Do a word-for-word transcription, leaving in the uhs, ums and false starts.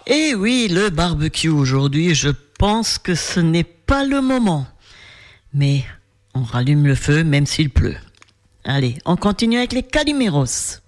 Eh oui, le barbecue aujourd'hui, je pense que ce n'est pas le moment. Mais on rallume le feu même s'il pleut. Allez, on continue avec les Calimeros.